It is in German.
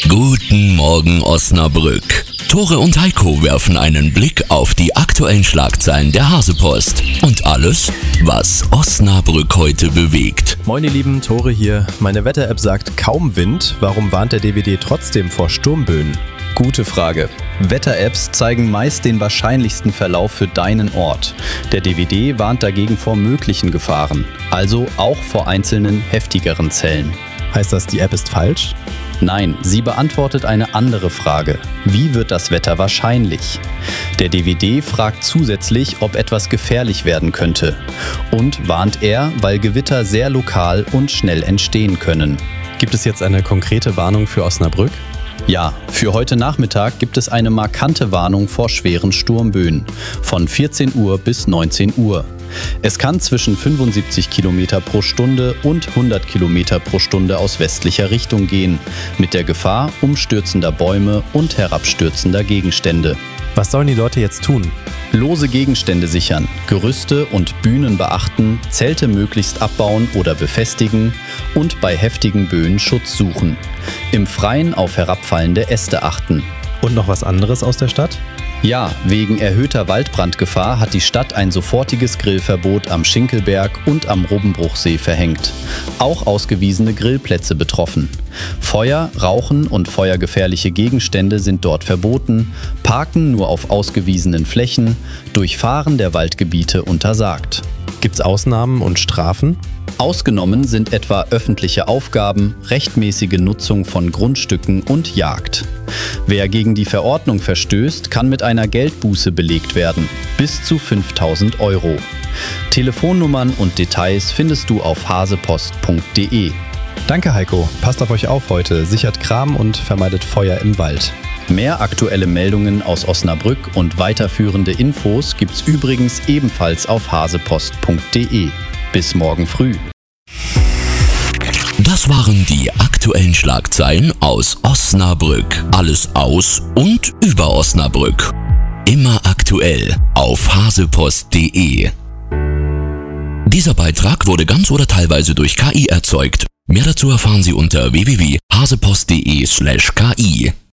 Guten Morgen Osnabrück. Tore und Heiko werfen einen Blick auf die aktuellen Schlagzeilen der Hasepost und alles, was Osnabrück heute bewegt. Moin ihr Lieben, Tore hier. Meine Wetter-App sagt kaum Wind. Warum warnt der DWD trotzdem vor Sturmböen? Gute Frage. Wetter-Apps zeigen meist den wahrscheinlichsten Verlauf für deinen Ort. Der DWD warnt dagegen vor möglichen Gefahren, also auch vor einzelnen heftigeren Zellen. Heißt das, die App ist falsch? Nein, sie beantwortet eine andere Frage. Wie wird das Wetter wahrscheinlich? Der DWD fragt zusätzlich, ob etwas gefährlich werden könnte. Und warnt er, weil Gewitter sehr lokal und schnell entstehen können. Gibt es jetzt eine konkrete Warnung für Osnabrück? Ja, für heute Nachmittag gibt es eine markante Warnung vor schweren Sturmböen von 14 Uhr bis 19 Uhr. Es kann zwischen 75 km pro Stunde und 100 km pro Stunde aus westlicher Richtung gehen, mit der Gefahr umstürzender Bäume und herabstürzender Gegenstände. Was sollen die Leute jetzt tun? Lose Gegenstände sichern, Gerüste und Bühnen beachten, Zelte möglichst abbauen oder befestigen und bei heftigen Böen Schutz suchen. Im Freien auf herabfallende Äste achten. Und noch was anderes aus der Stadt? Ja, wegen erhöhter Waldbrandgefahr hat die Stadt ein sofortiges Grillverbot am Schinkelberg und am Robbenbruchsee verhängt. Auch ausgewiesene Grillplätze betroffen. Feuer, Rauchen und feuergefährliche Gegenstände sind dort verboten, Parken nur auf ausgewiesenen Flächen, Durchfahren der Waldgebiete untersagt. Gibt's Ausnahmen und Strafen? Ausgenommen sind etwa öffentliche Aufgaben, rechtmäßige Nutzung von Grundstücken und Jagd. Wer gegen die Verordnung verstößt, kann mit einer Geldbuße belegt werden, bis zu 5.000 €. Telefonnummern und Details findest du auf hasepost.de. Danke Heiko, passt auf euch auf heute, sichert Kram und vermeidet Feuer im Wald. Mehr aktuelle Meldungen aus Osnabrück und weiterführende Infos gibt's übrigens ebenfalls auf hasepost.de. Bis morgen früh. Das waren die aktuellen Schlagzeilen aus Osnabrück. Alles aus und über Osnabrück. Immer aktuell auf hasepost.de. Dieser Beitrag wurde ganz oder teilweise durch KI erzeugt. Mehr dazu erfahren Sie unter www.hasepost.de/ki.